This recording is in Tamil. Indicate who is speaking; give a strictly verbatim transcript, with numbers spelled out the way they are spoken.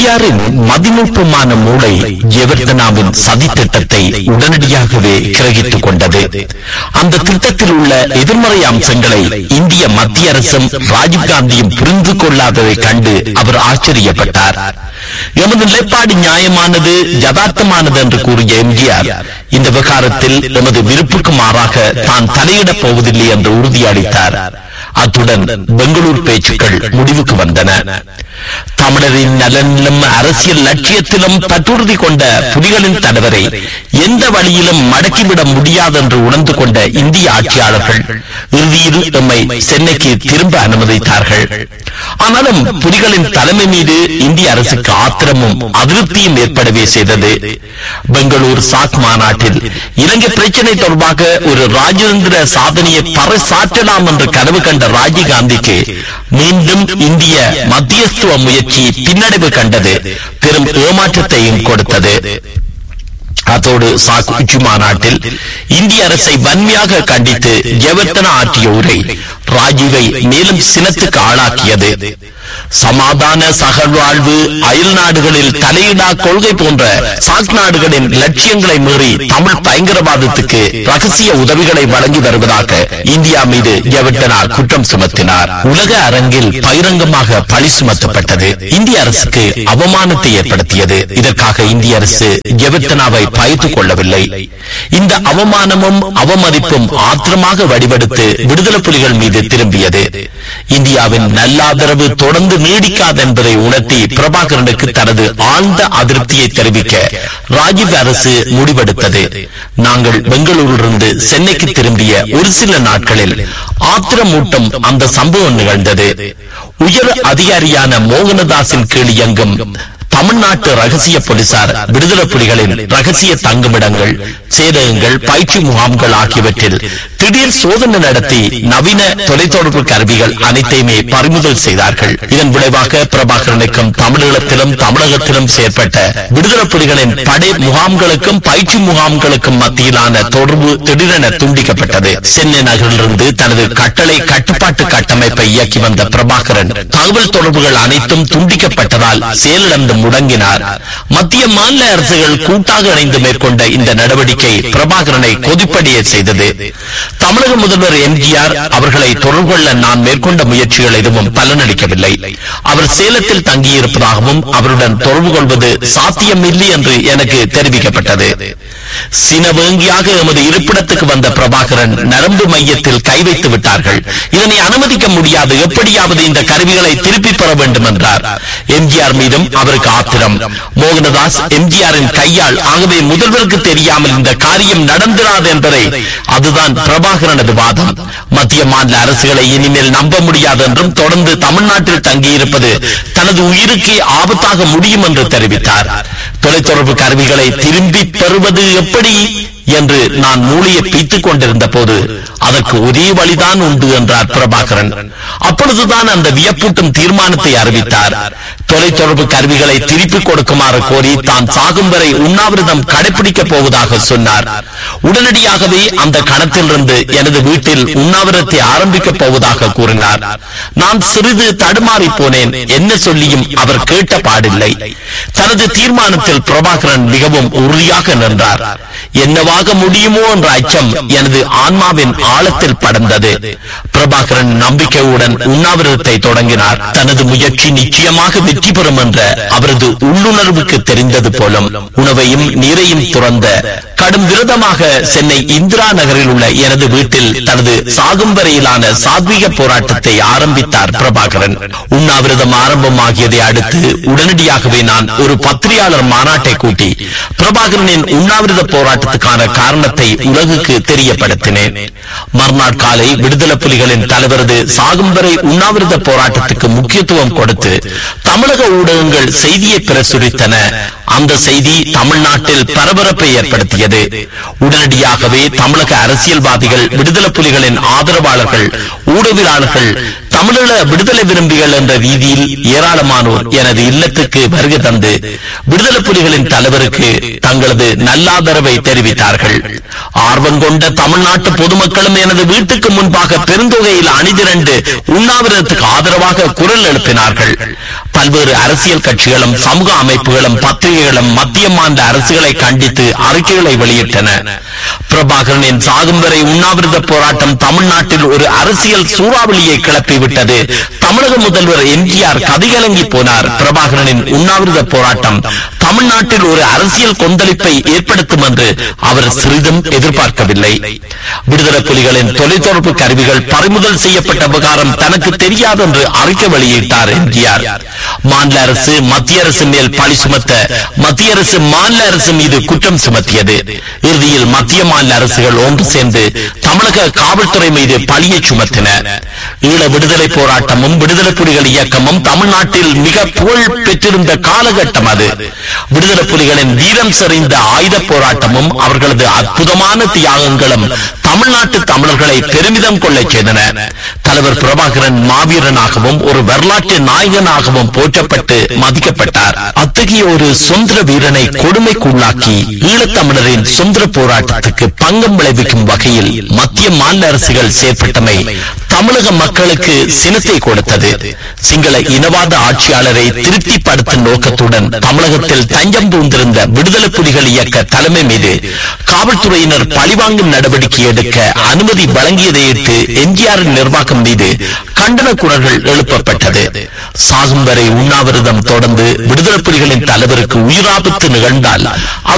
Speaker 1: எம்ஜிஆரின் மதிநுட்பமான மூளை ஜெயவர்தனாவின் சதி திட்டத்தை உடனடியாகவே கிரகித்துக் கொண்டது. அந்த திட்டத்தில் உள்ள எதிர்மறை அம்சங்களை இந்திய மத்திய அரசும் ராஜீவ்காந்தியும் புரிந்து கொள்ளாததை கண்டு அவர் ஆச்சரியப்பட்டார். எமது நிலைப்பாடு நியாயமானது, யதார்த்தமானது என்று கூறிய எம்ஜிஆர் இந்த விவகாரத்தில் எமது விருப்புக்கு மாறாக தான் தலையிடப் போவதில்லை என்று உறுதியளித்தார். அத்துடன் பெங்களூர் பேச்சுக்கள் முடிவுக்கு வந்தன. தமிழரின் நலனிலும் அரசியல் லட்சியத்திலும் பற்றுறுதி கொண்ட புலிகளின் தலைவரை எந்த வழியிலும் மடக்கிவிட முடியாது என்று உணர்ந்து கொண்ட இந்திய ஆட்சியாளர்கள் இறுதியில் எம்மை சென்னைக்கு திரும்ப அனுமதித்தார்கள். ஆனாலும் புலிகளின் தலைமை மீது இந்திய அரசுக்கு ஆத்திரமும் அதிருப்தியும் ஏற்படவே செய்தது. பெங்களூர் சாக் மாநாட்டில் இலங்கை பிரச்சினை தொடர்பாக ஒரு ராஜேந்திர சாதனையை பறைசாற்றலாம் என்று கனவு கண்ட ராஜீவ்காந்திக்கு மீண்டும் இந்திய மத்தியஸ்துவ முயற்சி பின்னடைவு கண்டது, பெரும் ஏமாற்றத்தையும் கொடுத்தது. அதோடு சாக் உச்சி மாநாட்டில் இந்திய அரசை வன்மையாக கண்டித்து ஜெயவர்தனா ஆற்றிய உரை ராஜீவை மேலும் சினத்துக்கு ஆளாக்கியது. சமாதான சகழ்வாழ்வு, அயல் நாடுகளில் தலையிடா கொள்கை போன்ற சாக் நாடுகளின் லட்சியங்களை மீறி தமிழ் பயங்கரவாதத்துக்கு ரகசிய உதவிகளை வழங்கி வருவதாக இந்தியா மீது ஜெயவர்தனா குற்றம் சுமத்தினார். உலக அரங்கில் பகிரங்கமாக பழி சுமத்தப்பட்டது. இந்திய அரசுக்கு அவமானத்தை ஏற்படுத்தியது. இதற்காக இந்திய அரசு ஜெயவர்தனாவை பயத்துக் கொள்ளவில்லை. இந்த அவமானமும் அவமதிப்பும் ஆத்திரமாக வடிவெடுத்து விடுதலை புலிகள் மீது திரும்பியது. இந்தியாவின் நல்லாதரவு தொடர்ந்து நீடிக்காது என்பதை உணர்த்தி பிரபாகரனுக்கு தனது ஆழ்ந்த அதிருப்தியை தெரிவிக்க ராஜீவ் அரசு முடிவெடுத்தது. நாங்கள் பெங்களூரிலிருந்து சென்னைக்கு திரும்பிய ஒரு சில நாட்களில் ஆத்திரமூட்டும் அந்த சம்பவம் நிகழ்ந்தது. உயர் அதிகாரியான மோகனதாசின் கீழ் இயங்கும் தமிழ்நாட்டு ரகசிய போலீசார் விடுதலை புலிகளின் ரகசிய தங்குமிடங்கள், சேதகங்கள், பயிற்சி முகாம்கள் ஆகியவற்றில் திடீர் சோதனை நடத்தி நவீன தொலைத்தொடர்பு கருவிகள் அனைத்தையுமே பறிமுதல் செய்தார்கள். இதன் விளைவாக பிரபாகரனுக்கும் தமிழகத்திலும் தமிழகத்திலும் செயற்பட்ட விடுதலை புலிகளின் படை முகாம்களுக்கும் பயிற்சி முகாம்களுக்கும் மத்தியிலான தொடர்பு திடீரென துண்டிக்கப்பட்டது. சென்னை நகரிலிருந்து தனது கட்டளை கட்டுப்பாட்டு கட்டமைப்பை இயக்கி வந்த பிரபாகரன் தகவல் தொடர்புகள் அனைத்தும் துண்டிக்கப்பட்டதால் செயலிழந்து முடங்கினார். மத்திய மாநில அரசுகள் கூட்டாக இணைந்து மேற்கொண்ட இந்த நடவடிக்கை பிரபாகரனை கொதிப்படைய செய்தது. தமிழக முதல்வர் எம்ஜிஆர் அவர்களை தொடர்பு கொள்ள நான் மேற்கொண்ட முயற்சிகள் எதுவும் பலனளிக்கவில்லை. அவர் சேலத்தில் தங்கியிருப்பதாகவும் அவருடன் தொடர்பு கொள்வது சாத்தியமில்லை என்று எனக்கு தெரிவிக்கப்பட்டது. சினவேங்கியாக எமது இருப்பிடத்துக்கு வந்த பிரபாகரன் நரம்பு மையத்தில் கை வைத்து விட்டார்கள். இதனை அனுமதிக்க முடியாது, எப்படியாவது இந்த கருவிகளை திருப்பி பெற வேண்டும் என்றார். எம்ஜிஆர் மீதும் அவருக்கு ஆத்திரம். மோகனதாஸ் எம்ஜிஆரின் கையால், ஆகவே முதல்வருக்கு தெரியாமல் இந்த காரியம் நடந்திராது என்பதை அதுதான் பிரபாகரனது வாதம். மத்திய மாநில அரசுகளை இனிமேல் நம்ப முடியாது என்றும் தொடர்ந்து தமிழ்நாட்டில் தங்கியிருப்பது தனது உயிருக்கே ஆபத்தாக முடியும் என்று தெரிவித்தார். தொலைத்தொடர்பு கருவிகளை திரும்பி பெறுவது எப்படி என்று நான் மூளையை பீத்துக் கொண்டிருந்த போது அதற்கு ஒரே வழிதான் உண்டு என்றார் பிரபாகரன். அப்பொழுதுதான் அந்த வியப்பூட்டும் தீர்மானத்தை அறிவித்தார். தொலைத்தொடர்பு கருவிகளை திருப்பிக் கொடுக்குமாறு கோரி தான் சாகும் வரை உண்ணாவிரதம் கடைபிடிக்கப் போவதாக சொன்னார். உடனடியாகவே அந்த கணத்திலிருந்து எனது வீட்டில் உண்ணாவிரதத்தை ஆரம்பிக்கப் போவதாக கூறினார். நான் சிறிது தடுமாறி போனேன். என்ன சொல்லியும் அவர் கேட்ட பாடில்லை. தனது தீர்மானத்தில் பிரபாகரன் மிகவும் உறுதியாக நின்றார். என்னவாக முடியுமோ என்ற அச்சம் எனது ஆன்மாவின் ஆழத்தில் படர்ந்தது. பிரபாகரன் நம்பிக்கையுடன் உண்ணாவிரதத்தை தொடங்கினார். தனது முயற்சி நிச்சயமாக வெற்றி பெறும் என்ற அவரது உள்ளுணர்வுக்கு தெரிந்தது போலும் உணவையும் நீரையும் துறந்த கடும் விரதமாக சென்னை இந்திரா நகரில் உள்ள எனது வீட்டில் தனது சாகும் வரையிலான சாத்வீக போராட்டத்தை ஆரம்பித்தார் பிரபாகரன். உண்ணாவிரதம் ஆரம்பமாகியதை அடுத்து உடனடியாகவே நான் ஒரு பத்திரிகையாளர் மாநாட்டை கூட்டி பிரபாகரனின் உண்ணாவிரத போராட்டத்துக்கான காரணத்தை உலகுக்கு தெரியப்படுத்தினேன். மறுநாள் காலை விடுதலை புலிகளின் தலைவரது சாகும் வரை உண்ணாவிரத போராட்டத்துக்கு முக்கியத்துவம் கொடுத்து தமிழக ஊடகங்கள் செய்தியை பிரசுரித்தன. அந்த செய்தி தமிழ்நாட்டில் பரபரப்பை ஏற்படுத்தியது. உடனடியாகவே தமிழக அரசியல்வாதிகள், விடுதலை புலிகளின் ஆதரவாளர்கள், ஊடகவியலாளர்கள் தமிழீழ விடுதலை விரும்பிகள் என்ற ரீதியில் ஏராளமானோர் எனது இல்லத்துக்கு வருகை தந்து விடுதலை புலிகளின் தலைவருக்கு தங்களது நல்லாதரவை தெரிவித்தார்கள். ஆர்வம் கொண்ட தமிழ்நாட்டு பொதுமக்களும் எனது வீட்டுக்கு முன்பாக பெருந்தொகையில் அணிதிரண்டு உண்ணாவிரதத்துக்கு ஆதரவாக குரல் எழுப்பினார்கள். பல்வேறு அரசியல் கட்சிகளும் சமூக அமைப்புகளும் பத்திரிகைகளும் மத்திய மாநில அரசுகளை கண்டித்து அறிக்கைகளை வெளியிட்டன. பிரபாகரனின் சாகும் வரை உண்ணாவிரத போராட்டம் தமிழ்நாட்டில் ஒரு அரசியல் சூறாவளியை கிளப்பிவிட்டது. தமிழக முதல்வர் எம்ஜிஆர் கதிகலங்கி போனார். பிரபாகரனின் உண்ணாவிரத போராட்டம் தமிழ்நாட்டில் ஒரு அரசியல் கொந்தளிப்பை ஏற்படுத்தும் என்று அவர் சிறிதும் எதிர்பார்க்கவில்லை. விடுதலை புலிகளின் தொலைத்தொடர்பு கருவிகள் பறிமுதல் செய்யப்பட்ட விவகாரம் தனக்கு தெரியாது என்று அறிக்கை வெளியிட்டார் எம்ஜிஆர். மாநில அரசு மத்திய அரசு மேல் பழி சுமத்த மத்திய அரசு மாநில அரசு மீது குற்றம் சுமத்தியது. இறுதியில் மத்திய மாநில அரசுகள் ஒன்று சேர்ந்து தமிழக காவல்துறை மீது பழியை சுமத்தின. ஈழ விடுதலை போராட்டமும் விடுதலை புலிகள் இயக்கமும் தமிழ்நாட்டில் மிக புகழ் பெற்றிருந்த காலகட்டம் அது. விடுதலை புலிகளின் வீரம் செறிந்த ஆயுத போராட்டமும் அவர்களது அற்புதமான தியாகங்களும் தமிழ்நாட்டு தமிழர்களை பெருமிதம் கொள்ள செய்தன. தலைவர் பிரபாகரன் மாவீரனாகவும் ஒரு வரலாற்று நாயகனாகவும் போற்றப்பட்டு மதிக்கப்பட்டார். அத்தகைய ஒரு சுதந்திர வீரனை கொடுமைக்குள்ளாக்கி ஈழத்தமிழரின் சுதந்திர போராட்டத்துக்கு பங்கம் விளைவிக்கும் வகையில் மத்திய மாநில அரசுகள் செயற்பட்டமை தமிழக மக்களுக்கு சினத்தை கொடுத்தது. சிங்கள இனவாத ஆட்சியாளரை திருப்திப்படுத்தும் நோக்கத்துடன் தமிழகத்தில் தஞ்சம் பூந்திருந்த விடுதலை புலிகள் இயக்க தலைமை மீது காவல்துறையினர் பழிவாங்கும் நடவடிக்கை எடுக்க அனுமதி வழங்கியதையிட்டு எம்ஜிஆரின் நிர்வாகம் மீது கண்டன குரல்கள் எழுப்பப்பட்டது. சாகும் வரை உண்ணாவிரதம் தொடர்ந்து விடுதலை புலிகளின் தலைவருக்கு உயிராபத்து நிகழ்ந்தால்